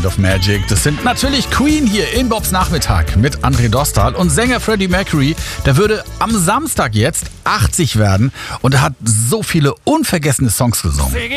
of Magic. Das sind natürlich Queen hier in Bobs Nachmittag mit André Dostal und Sänger Freddie Mercury. Der würde am Samstag jetzt 80 werden und er hat so viele unvergessene Songs gesungen.